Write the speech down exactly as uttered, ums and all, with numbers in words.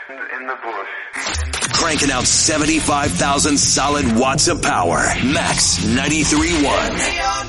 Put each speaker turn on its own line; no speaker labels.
in the bush.
Cranking out seventy-five thousand solid watts of power. Max ninety-three point one.